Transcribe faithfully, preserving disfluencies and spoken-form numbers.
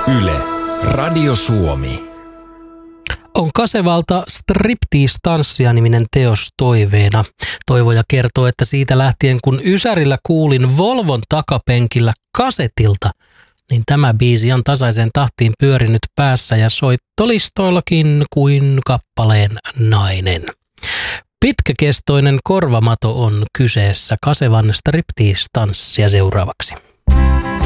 Yle, Radio Suomi. On Kasevalta Striptease-tanssia -niminen teos toiveena. Toivoja kertoo, että siitä lähtien kun Ysärillä kuulin Volvon takapenkillä kasetilta, niin tämä biisi on tasaiseen tahtiin pyörinyt päässä ja soittolistoillakin kuin kappaleen nainen. Pitkäkestoinen korvamato on kyseessä. Kasevan Striptease-tanssia seuraavaksi.